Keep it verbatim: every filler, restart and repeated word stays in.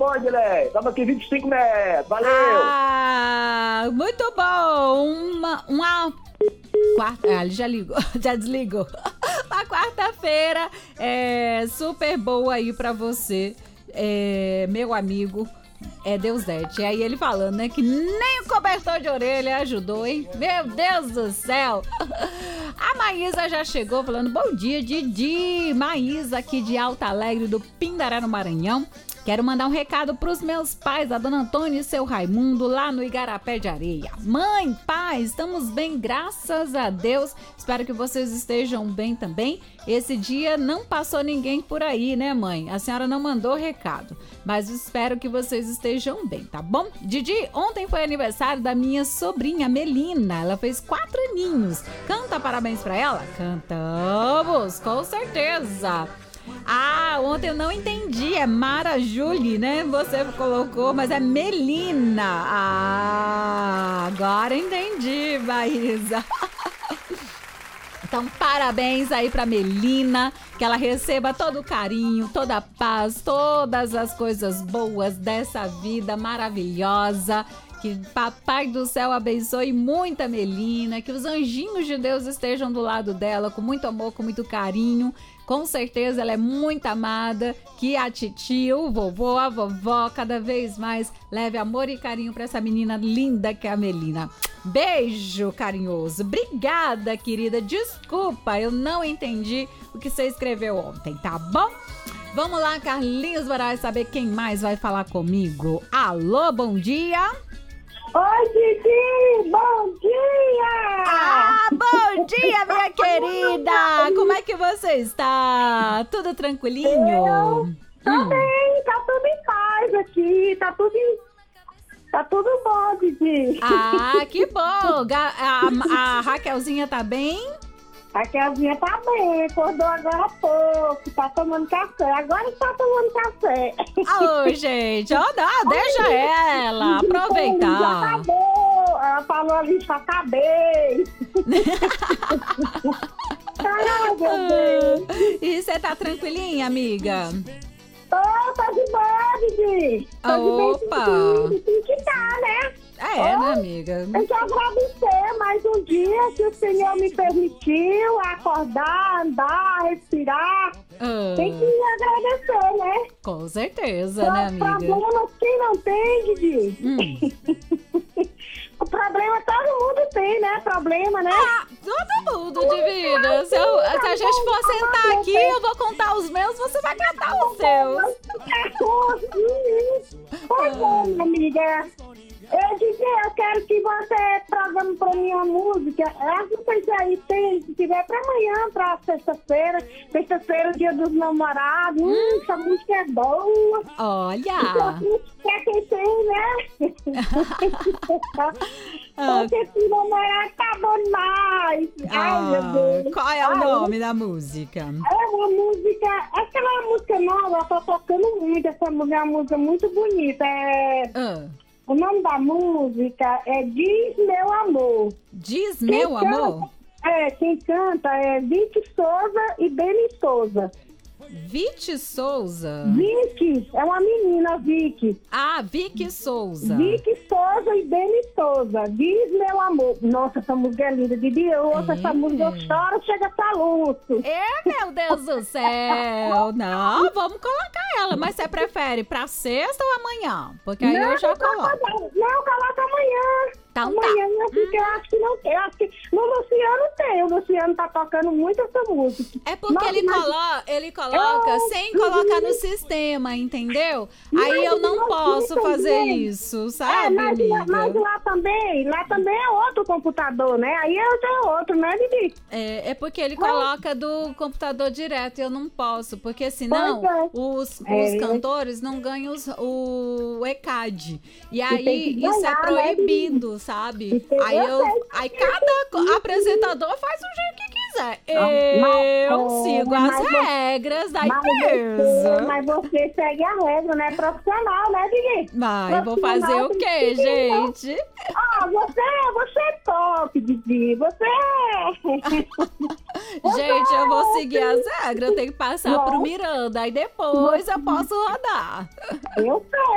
bom, Edilei. Estamos aqui vinte e cinco metros. Valeu. Ah, muito bom. Uma... uma... Quarta, ah, ele já ligou, já desligou. Uma quarta-feira é super boa aí pra você, é, meu amigo, é Deusete. E aí ele falando, né, que nem o cobertor de orelha ajudou, hein? Meu Deus do céu. A Maísa já chegou falando, bom dia, Didi. Maísa aqui de Alto Alegre, do Pindaré, no Maranhão. Quero mandar um recado pros meus pais, a dona Antônia e seu Raimundo, lá no Igarapé de Areia. Mãe, pai, estamos bem, graças a Deus. Espero que vocês estejam bem também. Esse dia não passou ninguém por aí, né, mãe? A senhora não mandou recado, mas espero que vocês estejam bem, tá bom? Didi, ontem foi aniversário da minha sobrinha Melina. Ela fez quatro aninhos. Canta parabéns pra ela? Cantamos, com certeza. Ah, ontem eu não entendi, é Mara Julie, né? Você colocou, mas é Melina. Ah, agora entendi, Maísa. Então, parabéns aí pra Melina, que ela receba todo o carinho, toda a paz, todas as coisas boas dessa vida maravilhosa. Que Papai do Céu abençoe muito a Melina, que os anjinhos de Deus estejam do lado dela, com muito amor, com muito carinho. Com certeza ela é muito amada, que a titio, o vovô, a vovó, cada vez mais leve amor e carinho para essa menina linda que é a Melina. Beijo carinhoso. Obrigada, querida. Desculpa, eu não entendi o que você escreveu ontem, tá bom? Vamos lá, Carlinhos Moraes, saber quem mais vai falar comigo. Alô, bom dia. Oi, Didi, bom dia! Ah, bom dia, minha querida! Como é que você está? Tudo tranquilinho? Eu tô Hum. bem, tá tudo em paz aqui, tá tudo em... Tá tudo bom, Didi. Ah, que bom! Ga- A, a Raquelzinha tá bem? A Kelzinha tá bem, acordou agora há pouco, tá tomando café, agora tá tomando café. Ô, gente, ó, não, deixa ela Já aproveitar. acabou, ela falou ali, já acabei. Ai, meu Deus. E você tá tranquilinha, amiga? Tô, tô de boa, Didi. Tô Opa. de bem, tem que estar, né? É, né, amiga? Eu quero agradecer mais um dia que o Senhor me permitiu acordar, andar, respirar. Ah, Tem que agradecer, né? com certeza, né, amiga? Problemas quem não tem, Didi? Hum. O problema todo mundo tem, né? Problema, né? Ah, todo mundo de vida. Se, eu- se a gente for sentar aqui, eu vou contar os meus, você vai contar os seus. Pois é, minha amiga. Eu disse, eu quero que você programe pra mim uma música. Eu não sei se aí tem, se tiver pra amanhã, pra sexta-feira. Sexta-feira, dia dos namorados. Hum, essa música é boa. Olha! Quer quem tem, né? Ah. Porque esse namorado tá bom demais. Ai, meu Ah, Deus. qual é o Ai, nome da música? É uma música, aquela música nova, ela tá tocando muito. Essa música é uma música muito bonita. É, Ah, o nome da música é Diz Meu Amor. diz Quem meu canta- amor. É, quem canta é Vicky Souza e Beni Souza. Vite Souza. Vicky, é uma menina, Vicky. Ah, Vicky Souza. Vicky Souza e Beni Souza. Diz Meu Amor. Nossa, essa música é linda. Didi, eu ouço É. essa música, eu choro, chega a luto. É, meu Deus do céu. Não, vamos colocar ela. Mas você prefere pra sexta ou amanhã? Porque aí eu já não, coloco. Não, coloca amanhã. Então tá. Amanhã, porque eu acho que não tem. Eu acho que no Luciano tem. O Luciano tá tocando muito essa música. É porque Nossa, ele, mas- colo ele coloca Eu- sem colocar no sistema, entendeu? Aí eu não Mas posso também- fazer isso, É, sabe, mas, lá- mas amiga? lá também, lá também é outro computador, né? Aí eu já é outro, né, Didi? É, é porque ele coloca do computador direto e eu não posso, porque senão Pois é. os, os É. cantores não ganham os- o E C A D. E aí tem que isso é ganhar, né, proibido, sabe? E tem- Aí, eu eu, sei. aí cada co- apresentador faz do jeito que quiser. mas- Eu é, sigo mas as você- regras da Mas empresa. você, mas você segue a regra, né? Profissional, né, Didi? Mas eu vou fazer Profissional o tem quê, que seguir, não. gente? Ah, você, você é top, Didi. Você é... Gente, eu vou seguir as regras. Eu tenho que passar pro Não. Miranda. Aí depois eu posso rodar. Eu sei.